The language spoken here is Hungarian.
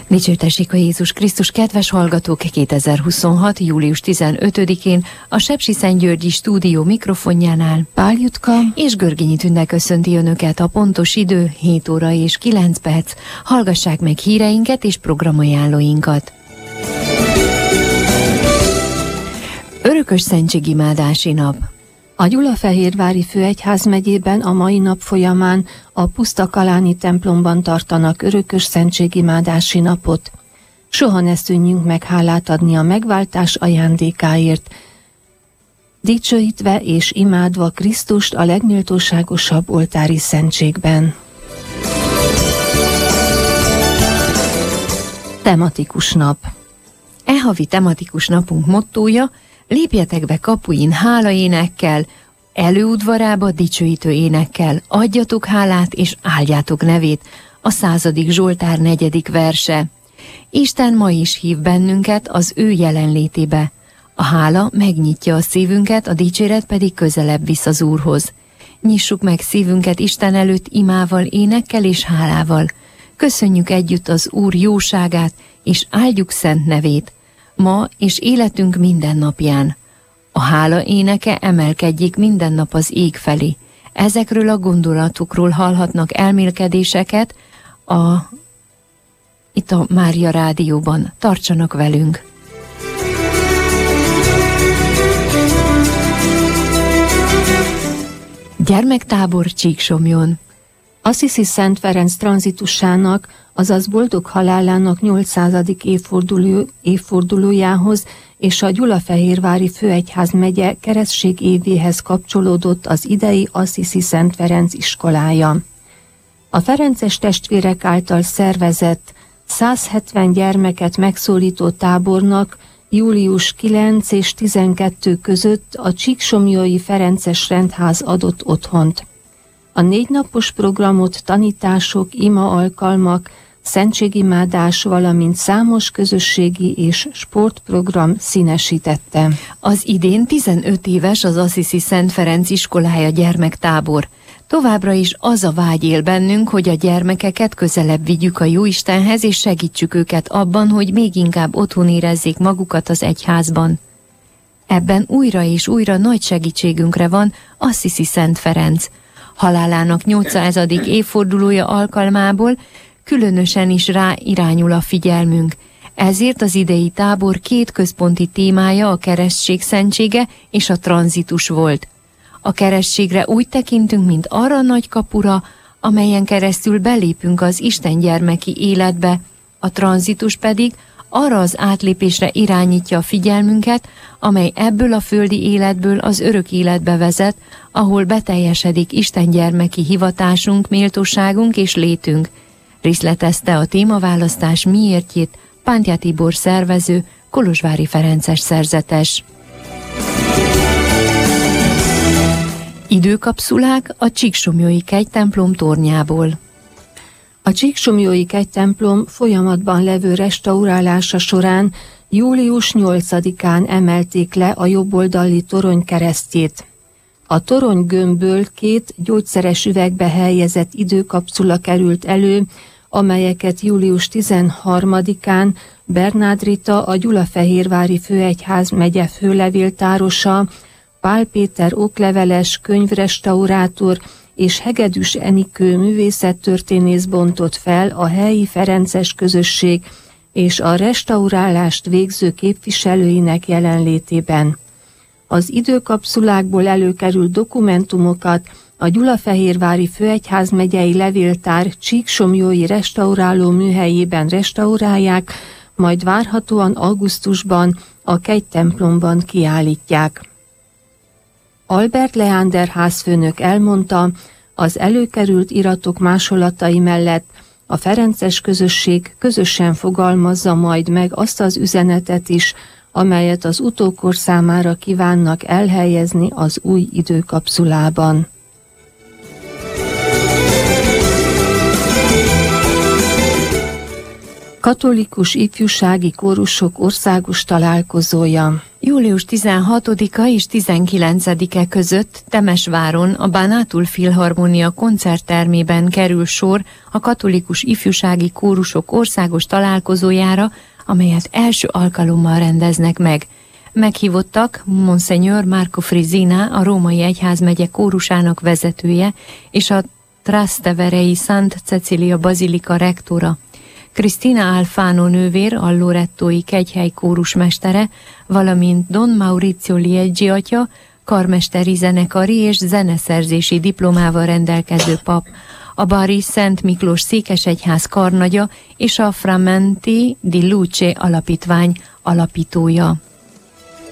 Dicsőtessék a Jézus Krisztus, kedves hallgatók! 2026. július 15-én a Sepsiszentgyörgyi stúdió mikrofonjánál Pál Jutka és Görgényi Tünde köszönti Önöket. A pontos idő 7 óra és 9 perc. Hallgassák meg híreinket és programajánlóinkat. Örökös szentségimádási nap. A Gyulafehérvári Főegyházmegyében a mai nap folyamán a Pusztakaláni templomban tartanak örökös szentségimádási napot. Soha ne szűnjünk meg hálát adni a megváltás ajándékáért, dicsőítve és imádva Krisztust a legméltóságosabb oltári szentségben. Tematikus nap. E havi tematikus napunk mottója: lépjetek be kapuin hálaénekkel, előudvarába dicsőítő énekkel, adjatok hálát és áldjátok nevét. A 100. Zsoltár 4. verse. Isten ma is hív bennünket az ő jelenlétébe. A hála megnyitja a szívünket, a dicséret pedig közelebb visz az Úrhoz. Nyissuk meg szívünket Isten előtt imával, énekkel és hálával. Köszönjük együtt az Úr jóságát, és áldjuk szent nevét ma és életünk minden napján. A hála éneke emelkedjék minden nap az ég felé. Ezekről a gondolatokról hallhatnak elmélkedéseket itt a Mária Rádióban. Tartsanak velünk! Gyermektábor Csíksomlyón. Assisi Szent Ferenc tranzitusának, azaz boldog halálának 800. évfordulójához és a Gyulafehérvári Főegyházmegye keresztség évéhez kapcsolódott az idei Assisi Szent Ferenc iskolája. A ferences testvérek által szervezett 170 gyermeket megszólító tábornak július 9 és 12 között a Csíksomlyói Ferences Rendház adott otthont. A 4 napos programot tanítások, ima alkalmak, szentségimádás, valamint számos közösségi és sportprogram színesítette. Az idén 15 éves az Assisi Szent Ferenc iskolája gyermektábor. Továbbra is az a vágy él bennünk, hogy a gyermekeket közelebb vigyük a Jóistenhez, és segítsük őket abban, hogy még inkább otthon érezzék magukat az egyházban. Ebben újra és újra nagy segítségünkre van Assisi Szent Ferenc. Halálának 800. évfordulója alkalmából különösen is rá irányul a figyelmünk. Ezért az idei tábor 2 központi témája a keresztség szentsége és a tranzitus volt. A keresztségre úgy tekintünk, mint arra a nagy kapura, amelyen keresztül belépünk az Isten gyermeki életbe, a tranzitus pedig arra az átlépésre irányítja a figyelmünket, amely ebből a földi életből az örök életbe vezet, ahol beteljesedik Isten gyermeki hivatásunk, méltóságunk és létünk. Részletezte a témaválasztás miértjét Pántjá Tibor szervező, kolozsvári ferences szerzetes. Időkapszulák a Csíksomlyói kegytemplom tornyából. A Csíksomlyói kegytemplom folyamatban levő restaurálása során július 8-án emelték le a jobboldali torony keresztjét. A torony gömbből 2 gyógyszeres üvegbe helyezett időkapszula került elő, amelyeket július 13-án Bernád Rita, a Gyulafehérvári Főegyházmegye főlevéltárosa, Pál Péter okleveles, könyvrestaurátor és Hegedűs Enikő művészettörténész bontott fel a helyi ferences közösség és a restaurálást végző képviselőinek jelenlétében. Az időkapszulákból előkerült dokumentumokat a Gyulafehérvári Főegyházmegyei Levéltár Csíksomlyói restauráló műhelyében restaurálják, majd várhatóan augusztusban a kegytemplomban kiállítják. Albert Leander házfőnök elmondta, az előkerült iratok másolatai mellett a ferences közösség közösen fogalmazza majd meg azt az üzenetet is, amelyet az utókor számára kívánnak elhelyezni az új időkapszulában. Katolikus ifjúsági kórusok országos találkozója. Július 16-a és 19-e között Temesváron a Bánátul Filharmonia koncerttermében kerül sor a katolikus ifjúsági kórusok országos találkozójára, amelyet első alkalommal rendeznek meg. Meghívottak Monsignor Marco Frisina, a Római Egyházmegye kórusának vezetője, és a Trasteverei Szent Cecilia Bazilika rektora. Cristina Alfano nővér, a Lorettói kegyhely kórusmestere, valamint Don Maurizio Lieggi atya, karmesteri zenekari és zeneszerzési diplomával rendelkező pap, a Bari Szent Miklós székesegyház karnagya és a Frammenti di Luce alapítvány alapítója.